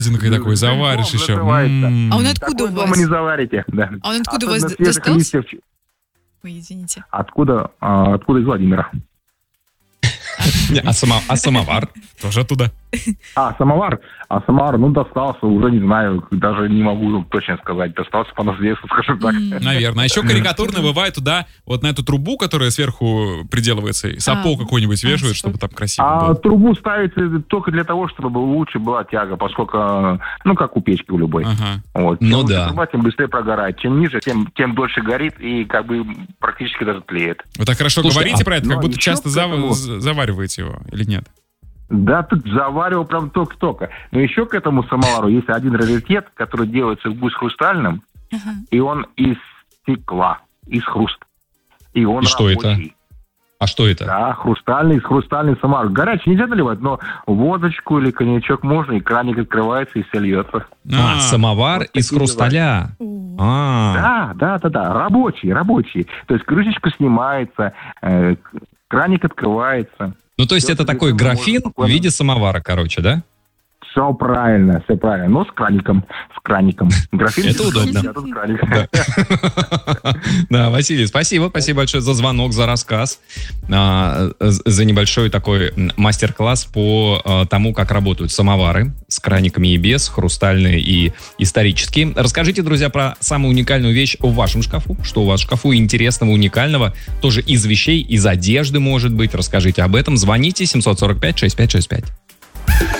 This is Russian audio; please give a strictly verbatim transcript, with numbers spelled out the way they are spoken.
Зинкой такой заваришь еще. М-м-м. А он откуда Такой у дома вас? не заварите. Да. А он откуда у вас Особенно свежих достался? листьев. Ой, извините. Откуда? А, откуда из Владимира. Не, А само- а самовар? Тоже оттуда. А, самовар? А самовар, ну, достался, уже не знаю, даже не могу точно сказать. Достался по наследству, скажем так. Наверное. А еще карикатурно бывает туда, вот на эту трубу, которая сверху приделывается, и сапог А. какой-нибудь А, вешают, сапог. чтобы там красиво А было. трубу ставится только для того, чтобы лучше была тяга, поскольку, ну, как у печки у любой. Ага. Вот. Чем Ну лучше да. труба, тем быстрее прогорает. Чем ниже, тем, тем дольше горит и как бы практически даже тлеет. Вы так хорошо Слушай, говорите а- про это, как ну, будто еще часто к зав- этому- з- завариваете его, или нет? Да, тут заваривал прям только-только. Но еще к этому самовару есть один раритет, который делается в гусь хрустальным, Ага. и он из стекла, из хруста. И он И что это? рабочий. А что это? Да, хрустальный, из хрустальный самовар. Горячий нельзя наливать, но водочку или коньячок можно, и краник открывается, и все льется. А, самовар вот из такие хрусталя. О. А, Да, да, да, да, рабочий, рабочий. То есть крышечка снимается, э, краник открывается. ну то есть Всё это такой совершенно графин можно в спокойно. виде самовара, короче, да? Все правильно, все правильно. Но с краником, с краником. Графин Это без удобно. краник, а тут краник. Да, Василий, спасибо, спасибо большое за звонок, за рассказ, а, з- за небольшой такой м, мастер-класс по а, тому, как работают самовары с краниками и без, хрустальные и исторические. Расскажите, друзья, про самую уникальную вещь в вашем шкафу, что у вас в шкафу интересного, уникального, тоже из вещей, из одежды, может быть. Расскажите об этом. Звоните семь сорок пять шестьдесят пять шестьдесят пять.